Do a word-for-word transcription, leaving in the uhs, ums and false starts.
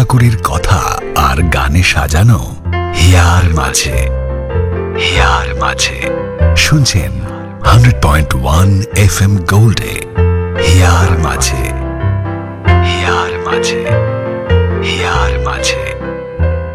ঠাকুরের কথা আর গানে সাজানো হিয়ার মাঝে। হিয়ার মাঝে শুনছেন hundred point one F M গোল্ডে। Here মাঝে, হিয়ার মাঝে।